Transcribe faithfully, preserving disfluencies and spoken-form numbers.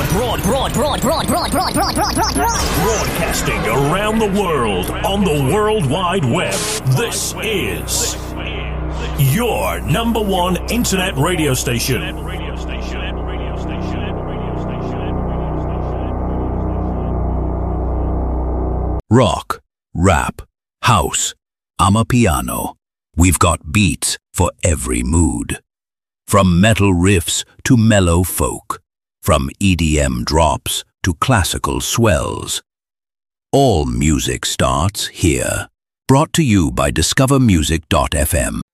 broad, broad, broad, broad, broad, broad, broad, broad, broad, broad. Broadcasting around the world on the World Wide Web. This is your number one internet radio station. Rock, rap, house, amapiano. We've got beats for every mood. From metal riffs to mellow folk. From E D M drops to classical swells. All music starts here. Brought to you by discover music dot f m.